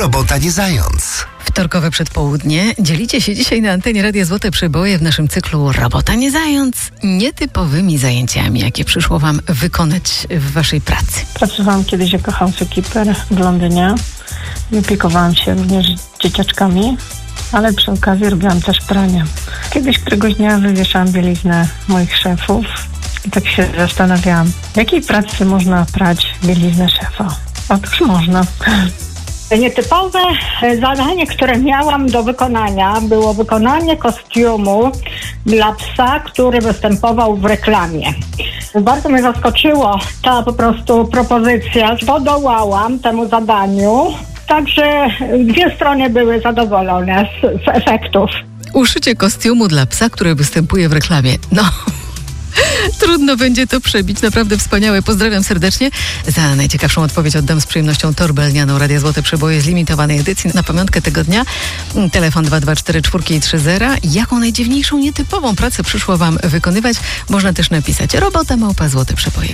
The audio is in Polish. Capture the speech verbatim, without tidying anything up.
Robota nie zając. Wtorkowe przedpołudnie. Dzielicie się dzisiaj na antenie Radia Złote Przeboje w naszym cyklu Robota nie zając nietypowymi zajęciami, jakie przyszło wam wykonać w waszej pracy. Pracowałam kiedyś jako housekeeper w Londynie. Opiekowałam się również dzieciaczkami, ale przy okazji robiłam też pranie. Kiedyś któregoś dnia wywieszałam bieliznę moich szefów i tak się zastanawiałam, w jakiej pracy można prać bieliznę szefa? Otóż można. Nietypowe zadanie, które miałam do wykonania, było wykonanie kostiumu dla psa, który występował w reklamie. Bardzo mnie zaskoczyło ta po prostu propozycja. Podołałam temu zadaniu, także dwie strony były zadowolone z, z efektów. Uszycie kostiumu dla psa, który występuje w reklamie. No... Trudno będzie to przebić. Naprawdę wspaniałe. Pozdrawiam serdecznie. Za najciekawszą odpowiedź oddam z przyjemnością torbę lnianą Radia Złote Przeboje z limitowanej edycji na pamiątkę tego dnia. Telefon dwa dwa cztery cztery trzy zero. Jaką najdziwniejszą, nietypową pracę przyszło wam wykonywać? Można też napisać robota małpa złote przeboje.